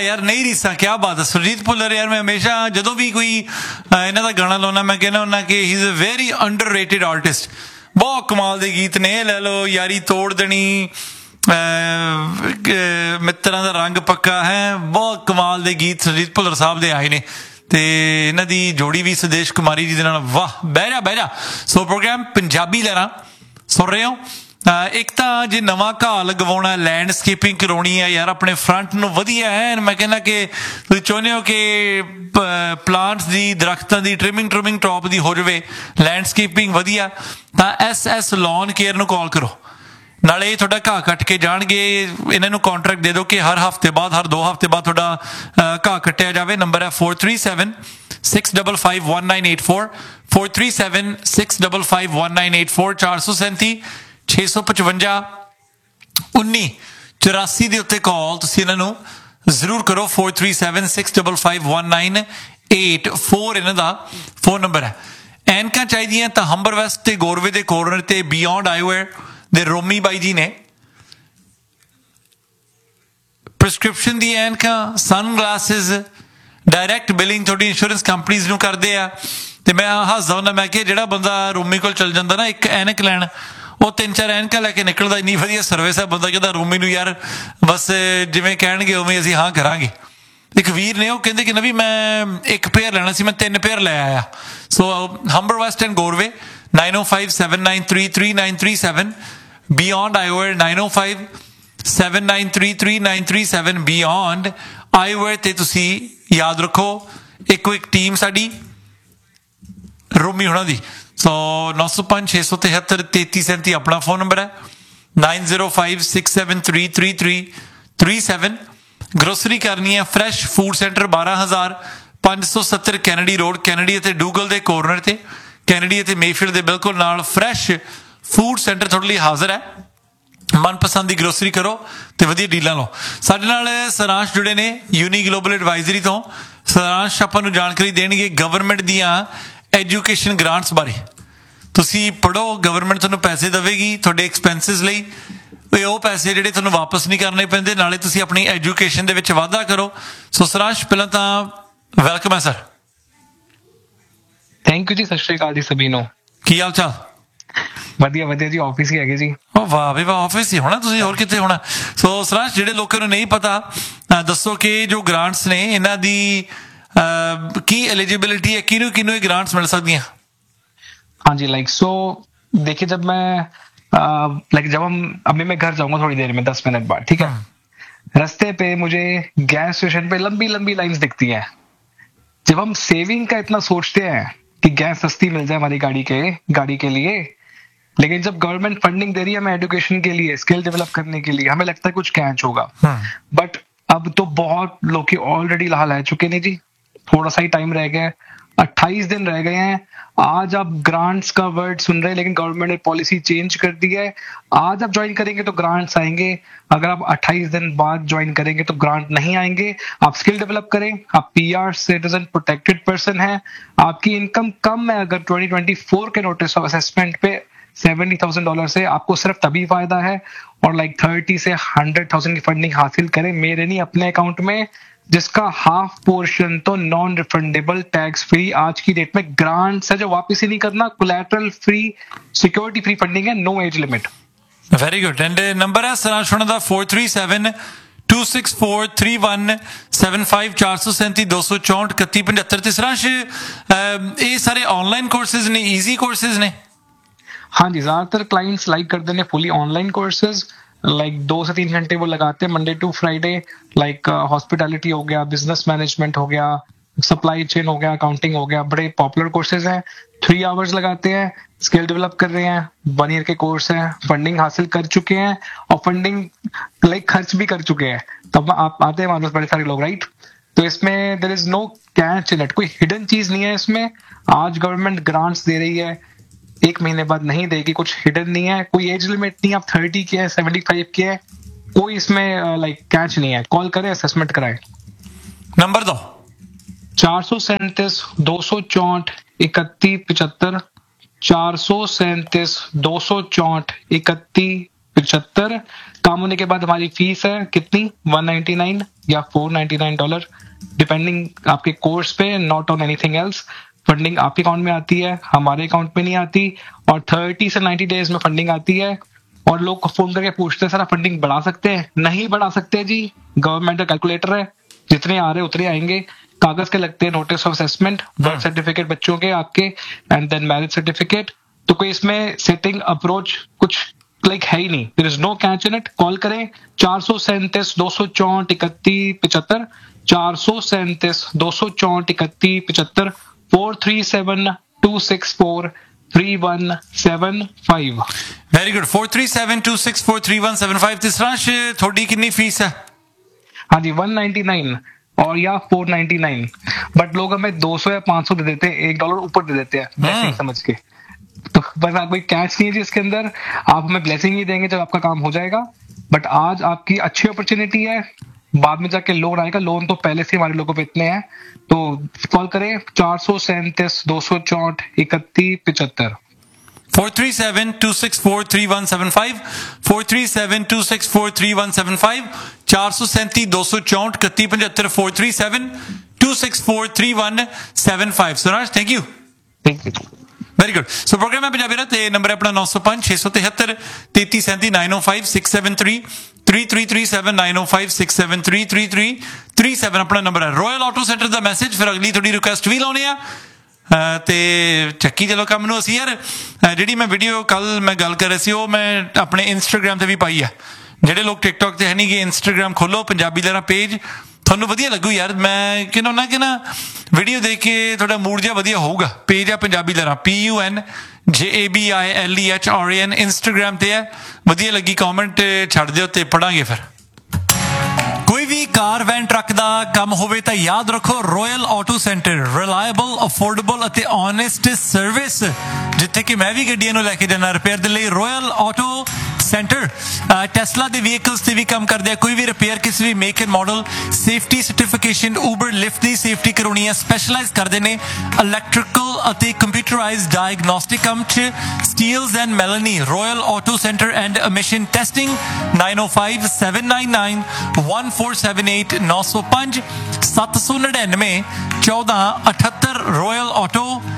यार नहीं रीसा, क्या बात है। सुरजीत भुल्लर यार मैं हमेशा ਜਦੋਂ ਵੀ ਕੋਈ ਇਹਨਾਂ ਦਾ ਗਾਣਾ ਲਾਉਣਾ ਮੈਂ ਕਹਿੰਦਾ ਹੁੰਦਾ ਕਿ ਹੀ is a very underrated artist. ਬਹੁਤ ਕਮਾਲ ਦੇ ਗੀਤ ਨੇ। ਲੈ ਲਓ ਯਾਰੀ ਤੋੜ ਦੇਣੀ, ਮਿੱਤਰਾਂ ਦਾ ਰੰਗ ਪੱਕਾ ਹੈ, ਬਹੁਤ ਕਮਾਲ ਦੇ ਗੀਤ ਸੁਰਜੀਤ ਭੁੱਲਰ ਸਾਹਿਬ ਦੇ ਆਏ ਨੇ ਤੇ ਇਹਨਾਂ ਦੀ ਜੋੜੀ ਵੀ ਸੁਦੇਸ਼ ਕੁਮਾਰੀ ਜੀ ਦੇ ਨਾਲ। ਵਾਹ ਬਹਿ ਜਾ। ਸੋ ਪ੍ਰੋਗਰਾਮ ਪੰਜਾਬੀ ਲਹਿਰਾਂ ਸੁਣ ਰਹੇ ਹੋ। ਇੱਕ ਤਾਂ ਜੇ ਨਵਾਂ ਘਾਹ ਲਗਵਾਉਣਾ, ਲੈਂਡਸਕੇਪਿੰਗ ਕਰਾਉਣੀ ਹੈ ਯਾਰ ਆਪਣੇ ਫਰੰਟ ਨੂੰ ਵਧੀਆ ਹੈ, ਮੈਂ ਕਹਿੰਦਾ ਕਿ ਤੁਸੀਂ ਚਾਹੁੰਦੇ ਹੋ ਕਿ ਪਲਾਂਟਸ ਦੀ, ਦਰਖਤਾਂ ਦੀ ਟ੍ਰਿਮਿੰਗ ਟੌਪ ਦੀ ਹੋ ਜਾਵੇ, ਲੈਂਡਸਕੇਪਿੰਗ ਵਧੀਆ, ਤਾਂ SS ਲੌਨ ਕੇਅਰ ਨੂੰ ਕਾਲ ਕਰੋ। ਨਾਲੇ ਤੁਹਾਡਾ ਘਾਹ ਕੱਟ ਕੇ ਜਾਣਗੇ। ਇਹਨਾਂ ਨੂੰ ਕੰਟਰੈਕਟ ਦੇ ਦਿਓ ਕਿ ਹਰ ਹਫ਼ਤੇ ਬਾਅਦ, ਹਰ 2 ਹਫ਼ਤੇ ਬਾਅਦ ਤੁਹਾਡਾ ਘਾਹ ਕੱਟਿਆ ਜਾਵੇ। ਨੰਬਰ ਹੈ 4376551984 4376551984 437 655 1984 ਦੇ ਉੱਤੇ ਕਾਲ ਤੁਸੀਂ ਇਹਨਾਂ ਨੂੰ ਜ਼ਰੂਰ ਕਰੋ। 4376551984 ਇਹਨਾਂ ਦਾ ਫੋਨ ਨੰਬਰ ਹੈ। ਐਨਕਾਂ ਚਾਹੀਦੀਆਂ ਤਾਂ ਹੰਬਰ ਵੈਸਟ ਤੇ ਗੋਰਵੇ ਦੇ ਕੋਰਨਰ ਤੇ ਬਿਯੋਂਡ ਆਈਵੇਅਰ ਦੇ ਰੋਮੀ ਬਾਈ ਜੀ ਨੇ ਪ੍ਰਸਕ੍ਰਿਪਸ਼ਨ ਦੀ ਐਨਕਾਂ, ਸਨ ਗਲਾਸਿਸ, ਡਾਇਰੈਕਟ ਬਿਲਿੰਗ ਤੁਹਾਡੀ ਇੰਸ਼ੋਰੈਂਸ ਕੰਪਨੀਜ਼ ਨੂੰ ਕਰਦੇ ਆ। ਤੇ ਮੈਂ ਹੱਸਦਾ ਹੁੰਦਾ, ਮੈਂ ਕਿ ਜਿਹੜਾ ਬੰਦਾ ਰੋਮੀ ਕੋਲ ਚੱਲ ਜਾਂਦਾ ਨਾ ਇੱਕ ਐਨਕ ਲੈਣ, ਉਹ 3-4 ਐਨਕਾਂ ਲੈ ਕੇ ਨਿਕਲਦਾ। ਇੰਨੀ ਵਧੀਆ ਸਰਵਿਸ ਹੈ। ਬੰਦਾ ਕਹਿੰਦਾ ਰੋਮੀ ਨੂੰ ਯਾਰ ਬਸ ਜਿਵੇਂ ਕਹਿਣਗੇ ਉਵੇਂ ਅਸੀਂ ਹਾਂ ਕਰਾਂਗੇ। ਇੱਕ ਵੀਰ ਨੇ ਉਹ ਕਹਿੰਦੇ ਕਿ ਨਾ ਵੀ ਮੈਂ ਇੱਕ ਪੇਅਰ ਲੈਣਾ ਸੀ, ਮੈਂ 3 ਪੇਅਰ ਲੈ ਆਇਆ। ਸੋ Humber West and ਗੋਰਵੇ 9057933937 beyond ਆਈਵੇਅਰ 9057933937 beyond ਆਈਵੇਅਰ ਤੇ ਤੁਸੀਂ ਯਾਦ ਰੱਖੋ ਇੱਕੋ ਇੱਕ ਟੀਮ ਸਾਡੀ ਰੋਮੀ ਹੋਣਾ ਦੀ। ਸੋ 9056733337 ਆਪਣਾ ਫੋਨ ਨੰਬਰ ਹੈ। 9056733337 ਗਰੋਸਰੀ ਕਰਨੀ ਹੈ fresh food centre 12570 Kennedy road, Kennedy ਅਤੇ ਡੂਗਲ ਦੇ ਕੋਰਨਰ ਤੇ, ਕੈਨੇਡੀ ਅਤੇ ਮੇਫੀਲਡ ਦੇ ਬਿਲਕੁਲ ਨਾਲ ਫਰੈਸ਼ ਫੂਡ ਸੈਂਟਰ ਤੁਹਾਡੇ ਲਈ ਹਾਜ਼ਰ ਹੈ। ਮਨਪਸੰਦ ਦੀ ਗਰੋਸਰੀ ਕਰੋ ਤੇ ਵਧੀਆ ਡੀਲਾਂ ਲਓ। ਸਾਡੇ ਨਾਲ ਸਰਾਂਸ਼ ਜੁੜੇ ਨੇ ਯੂਨੀ ਗਲੋਬਲ ਐਡਵਾਈਜ਼ਰੀ ਤੋਂ। ਸਰਾਂਸ਼ ਆਪਾਂ ਨੂੰ ਜਾਣਕਾਰੀ ਦੇਣਗੇ ਗਵਰਨਮੈਂਟ ਦੀਆਂ ਐਜੂਕੇਸ਼ਨ ਗ੍ਰਾਂਟਸ ਬਾਰੇ। ਤੁਸੀਂ ਪੜ੍ਹੋ, ਗਵਰਨਮੈਂਟ ਤੁਹਾਨੂੰ ਪੈਸੇ ਦੇਵੇਗੀ ਤੁਹਾਡੇ ਐਕਸਪੈਂਸਿਸ ਲਈ। ਉਹ ਪੈਸੇ ਜਿਹੜੇ ਤੁਹਾਨੂੰ ਵਾਪਸ ਨਹੀਂ ਕਰਨੇ ਪੈਂਦੇ, ਨਾਲੇ ਤੁਸੀਂ ਆਪਣੀ ਐਜੂਕੇਸ਼ਨ ਦੇ ਵਿੱਚ ਵਾਧਾ ਕਰੋ। ਸੋ ਸਰਾਂਸ਼ ਪਹਿਲਾਂ ਤਾਂ ਵੈਲਕਮ ਹੈ ਸਰ। ਥੈਂਕ ਯੂ ਜੀ। ਸਤਿ ਸ਼੍ਰੀ ਅਕਾਲ ਜੀ ਸਭੀ ਨੂੰ। ਕੀ ਹਾਲ ਚਾਲ? ਵਧੀਆ ਜੀ। ਆਫਿਸ ਹੀ ਹੈਗੇ ਜੀ। ਵਾਹ ਵੀ ਵਾਹ, ਆਫਿਸ ਹੀ ਹੋਣਾ ਤੁਸੀਂ, ਹੋਰ ਕਿੱਥੇ ਹੋਣਾ। ਸੋ ਸਰਾਂਸ਼ ਜਿਹੜੇ ਲੋਕਾਂ ਨੂੰ ਨਹੀਂ ਪਤਾ ਦੱਸੋ ਕਿ ਜੋ ਗ੍ਰਾਂਟਸ ਨੇ ਇਹਨਾਂ ਦੀ ਕੀ ਐਲੀਜੀबिलिटी है, किन्हू ये ग्रांट्स मिल सकती हैं? हाँ जी, देखिए जब अभी मैं घर जाऊंगा थोड़ी देर में, 10 मिनट बाद, ठीक है। रास्ते पे मुझे गैस स्टेशन पे लंबी लाइंस दिखती हैं। जब हम सेविंग का इतना सोचते हैं कि गैस सस्ती मिल जाए हमारी गाड़ी के लिए, लेकिन जब गवर्नमेंट फंडिंग दे रही है हमें एजुकेशन के लिए, स्किल डेवलप करने के लिए, हमें लगता है कुछ कैच होगा। बट अब तो बहुत लोग ऑलरेडी लाह ला चुके हैं जी। थोड़ा सा ही टाइम रह गया है, 28 दिन रह गए हैं। आज आप ग्रांट्स का वर्ड सुन रहे हैं, लेकिन गवर्नमेंट ने पॉलिसी चेंज कर दी है। आज आप ज्वाइन करेंगे तो ग्रांट्स आएंगे, अगर आप 28 दिन बाद ज्वाइन करेंगे तो ग्रांट नहीं आएंगे। आप स्किल डेवलप करें, आप PR सिटीजन प्रोटेक्टेड पर्सन है, आपकी इनकम कम है, अगर 2024 के नोटिस ऑफ असेसमेंट पे $70,000 से आपको सिर्फ तभी फायदा है। और 30 से 100,000 की फंडिंग हासिल करें, मेरे नहीं अपने अकाउंट में, जिसका हाफ पोर्शन तो नॉन रिफंडेबल टैक्स फ्री आज की डेट में ग्रांट्स है जो वापस ही नहीं करना, collateral free, security free funding है, no age limit. Very good. And number है सरांश ਦਾ 4372643175 437 264 3175 ਤੇ ਸਰਾਂਸ਼ ਇਹ ਸਾਰੇ ऑनलाइन कोर्सेज ने, इजी कोर्सेज ने? हाँ जी, ज्यादातर क्लाइंट्स लाइक करते हैं फुली ऑनलाइन कोर्सेज। 2 से 3 घंटे वो लगाते हैं मंडे टू फ्राइडे। हॉस्पिटैलिटी हो गया, बिजनेस मैनेजमेंट हो गया, सप्लाई चेन हो गया, अकाउंटिंग हो गया, बड़े पॉपुलर कोर्सेज हैं। 3 आवर्स लगाते हैं, स्किल डेवलप कर रहे हैं, 1 ईयर के कोर्स हैं, फंडिंग हासिल कर चुके हैं और फंडिंग खर्च भी कर चुके हैं। तब आप आते हैं हमारे पास बड़े सारे लोग, राइट। तो इसमें there is no catch in it, कोई हिडन चीज नहीं है इसमें। आज गवर्नमेंट ग्रांट्स दे रही है, 1 महीने बाद नहीं देगी, कुछ हिडन नहीं है, कोई एज लिमिट नहीं, आप 30 के हैं, 75 के हैं, कोई इसमें कैच नहीं है। कॉल करें, असेसमेंट कराएं। नंबर दो। 437 264 3175 437 264 3175 75 काम होने के बाद हमारी फीस है कितनी 199 या $499 डिपेंडिंग आपके कोर्स पे, not on anything else. Funding आपके अकाउंट में आती है, हमारे अकाउंट में नहीं आती, और 30 से 90 डेज में फंडिंग आती है। और लोग फोन करके पूछते हैं सर आप फंडिंग बढ़ा सकते हैं? नहीं बढ़ा सकते जी, गवर्नमेंट का कैलकुलेटर है, जितने आ रहे उतने आएंगे। कागज के लगते हैं notice of assessment, birth certificate बच्चों के आपके, एंड देन मैरिज सर्टिफिकेट। तो कोई इसमें सेटिंग अप्रोच कुछ लाइक है ही नहीं, there is no catch in it. Call करें 437 264 31 75, 437 264 31 75, 437 264 3175। Very good. 43726433175। ਤਿਸਰਾਂਸ਼ ਤੁਹਾਡੀ ਕਿੰਨੀ ਫੀਸ ਹੈ? हाँ जी 199 और या 499, बट लोग हमें 200 या 500 दे देते हैं, $1 ऊपर दे देते हैं ब्लेसिंग समझ के। तो बस आप कोई कैच नहीं है जी इसके अंदर, आप हमें ब्लेसिंग ही देंगे जब आपका काम हो जाएगा। बट आज आपकी अच्छी अपॉर्चुनिटी है, बाद में जाके लोन आएगा। लोन तो पहले से हमारे लोगों पे इतने हैं, तो कॉल करें 437 264 31 75। 43726433175, 43726433175, 437 264 3175, 43726433175। Suraj thank you. Very good. So programme ਹੈ ਪੰਜਾਬੀ ਰਾਤ ਤੇ ਨੰਬਰ ਹੈ ਆਪਣਾ 905 673 3337 905 673 3337 905 673 3337 ਆਪਣਾ ਨੰਬਰ ਹੈ। ਰਾਇਲ ਆਟੋ ਸੈਂਟਰ ਦਾ ਮੈਸੇਜ, ਫਿਰ ਅਗਲੀ ਤੁਹਾਡੀ ਰਿਕੁਐਸਟ ਵੀ ਲਾਉਣੇ ਆ ਤੇ ਚੱਕੀ ਚਲੋ ਕੰਮ ਨੂੰ। ਅਸੀਂ ਯਾਰ ਜਿਹੜੀ ਮੈਂ ਵੀਡੀਓ ਕੱਲ ਮੈਂ ਗੱਲ ਕਰ ਰਿਹਾ ਸੀ ਉਹ ਮੈਂ ਆਪਣੇ ਇੰਸਟਾਗ੍ਰਾਮ ਤੇ ਵੀ ਪਾਈ ਆ। ਜਿਹੜੇ ਲੋਕ ਟਿਕਟੋਕ ਤੇ ਹੈ ਨਹੀਂ ਗੇ, ਇੰਸਟਾਗ੍ਰਾਮ ਖੋਲੋ, ਪੰਜਾਬੀ ਲਹਿਰਾਂ ਪੇਜ, ਤੁਹਾਨੂੰ ਵਧੀਆ ਲੱਗੂ ਯਾਰ। ਮੈਂ ਕਹਿੰਦਾ ਕਿ ਨਾ ਵੀਡੀਓ ਦੇਖ ਕੇ ਤੁਹਾਡਾ ਮੂਡ ਜਿਹਾ ਵਧੀਆ ਹੋਊਗਾ। ਪੇਜ ਆ ਪੰਜਾਬੀ ਲਹਿਰਾਂ, PUNJABILEHRAN ਇੰਸਟਾਗ੍ਰਾਮ ਤੇ ਹੈ। ਵਧੀਆ ਲੱਗੀ ਕੌਮੈਂਟ ਛੱਡ ਦਿਓ ਤੇ ਪੜਾਂਗੇ ਫਿਰ। ਕੋਈ ਵੀ ਕਾਰ ਵੈਨ ਟਰੱਕ ਦਾ ਕੰਮ ਹੋਵੇ ਤਾਂ ਯਾਦ ਰੱਖੋ royal auto centre, reliable, affordable ਅਤੇ ਓਨੈਸਟ ਸਰਵਿਸ। ਜਿੱਥੇ ਕਿ ਮੈਂ ਵੀ ਗੱਡੀਆਂ ਨੂੰ ਲੈ ਕੇ ਜਾਣਾ ਰਿਪੇਅਰ ਦੇ ਲਈ, ਰਾਇਲ ਆਟੋ ਸੈਂਟਰ। ਟੈਸਲਾ ਦੇ ਵਹੀਕਲਸ ਤੇ ਵੀ ਕੰਮ ਕਰਦੇ ਆ। ਕੋਈ ਵੀ ਰਿਪੇਅਰ ਕਿਸੇ ਵੀ make and model, safety certification, Uber lift the safety ਕਰਾਉਣੀ ਹੈ, ਸਪੈਸ਼ਲਾਈਜ਼ ਕਰਦੇ ਨੇ ਇਲੈਕਟ੍ਰੀਕਲ ਅਤੇ ਕੰਪਿਊਟਰਾਈਜ਼ਡ ਡਾਇਗਨੋਸਟਿਕ ਕੰਮ 'ਚ। Steeles and ਮੈਲਨੀ, royal auto centre and emission testing, 905 799 1478 905 799 1478। Royal auto